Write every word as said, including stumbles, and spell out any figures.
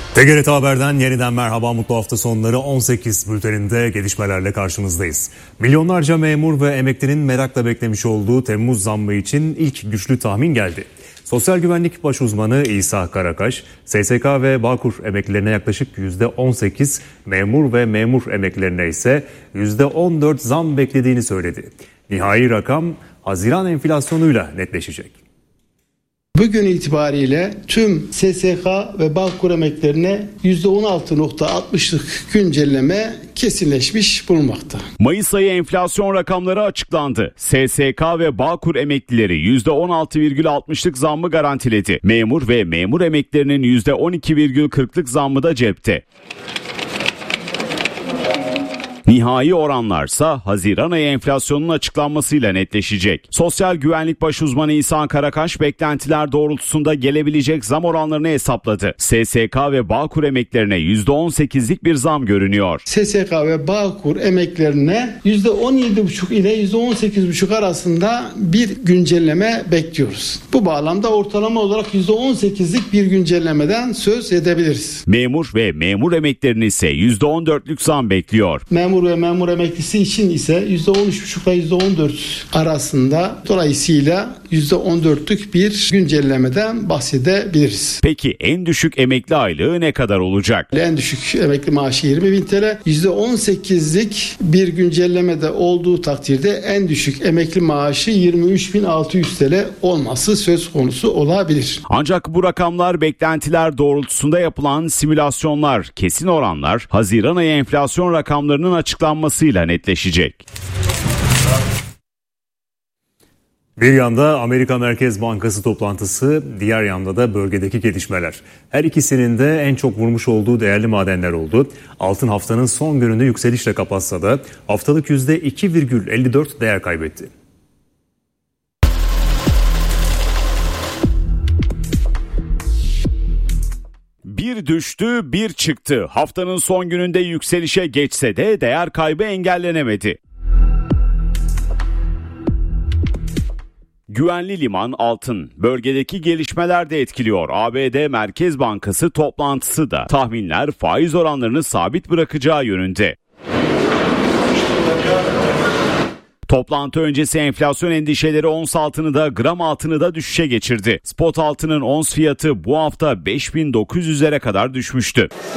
T G R T Haber'den yeniden merhaba, mutlu hafta sonları. on sekiz bülteninde gelişmelerle karşınızdayız. Milyonlarca memur ve emeklinin merakla beklemiş olduğu Temmuz zammı için ilk güçlü tahmin geldi. Sosyal Güvenlik Başuzmanı İsa Karakaş, S S K ve Bağkur emeklilerine yaklaşık yüzde on sekiz, memur ve memur emeklilerine ise yüzde on dört zam beklediğini söyledi. Nihai rakam Haziran enflasyonuyla netleşecek. Bugün itibariyle tüm S S K ve Bağkur emeklerine yüzde on altı virgül altmışlık güncelleme kesinleşmiş bulunmakta. Mayıs ayı enflasyon rakamları açıklandı. S S K ve Bağkur emeklileri yüzde on altı virgül altmışlık zammı garantiledi. Memur ve memur emeklilerinin yüzde on iki virgül kırklık zammı da cepte. Nihai oranlarsa Haziran ayı enflasyonunun açıklanmasıyla netleşecek. Sosyal Güvenlik Başuzmanı İsa Karakaş beklentiler doğrultusunda gelebilecek zam oranlarını hesapladı. S S K ve Bağkur emeklerine yüzde on sekizlik bir zam görünüyor. S S K ve Bağkur emeklerine yüzde on yedi virgül beş ile yüzde on sekiz virgül beş arasında bir güncelleme bekliyoruz. Bu bağlamda ortalama olarak yüzde on sekizlik bir güncellemeden söz edebiliriz. Memur ve memur emeklerini ise yüzde on dörtlük zam bekliyor. Memur ve memur emeklisi için ise yüzde on üç virgül beş ile yüzde on dört arasında, dolayısıyla yüzde on dörtlük bir güncellemeden bahsedebiliriz. Peki en düşük emekli aylığı ne kadar olacak? En düşük emekli maaşı yirmi bin T L. yüzde on sekizlik bir güncellemede olduğu takdirde en düşük emekli maaşı yirmi üç bin altı yüz T L olması söz konusu olabilir. Ancak bu rakamlar beklentiler doğrultusunda yapılan simülasyonlar, kesin oranlar Haziran ayı enflasyon rakamlarının açıklanmasıyla netleşecek. Bir yanda Amerika Merkez Bankası toplantısı, diğer yanda da bölgedeki gelişmeler. Her ikisinin de en çok vurmuş olduğu değerli madenler oldu. Altın haftanın son gününde yükselişle kapatsa da haftalık yüzde iki virgül elli dört değer kaybetti. Bir düştü, bir çıktı. Haftanın son gününde yükselişe geçse de değer kaybı engellenemedi. Güvenli liman altın. Bölgedeki gelişmeler de etkiliyor. A B D Merkez Bankası toplantısı da tahminler faiz oranlarını sabit bırakacağı yönünde. Toplantı öncesi enflasyon endişeleri ons altını da gram altını da düşüşe geçirdi. Spot altının ons fiyatı bu hafta beş bin dokuz yüzlere kadar düşmüştü.